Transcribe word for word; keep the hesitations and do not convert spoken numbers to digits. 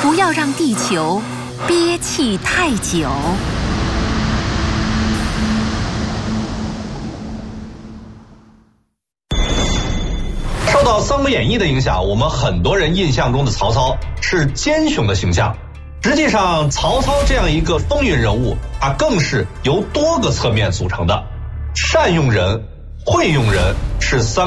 不要让地球憋气太久。 受到《三国演义》的影响，我们很多人印象中的曹操是奸雄的形象。实际上，曹操这样一个风云人物，他更是由多个侧面组成的。善用人、会用人是三